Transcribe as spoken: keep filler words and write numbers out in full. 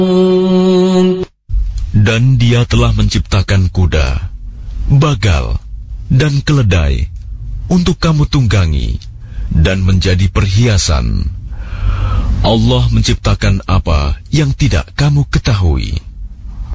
Dan Dia telah menciptakan kuda, bagal, dan keledai untuk kamu tunggangi dan menjadi perhiasan. Allah menciptakan apa yang tidak kamu ketahui.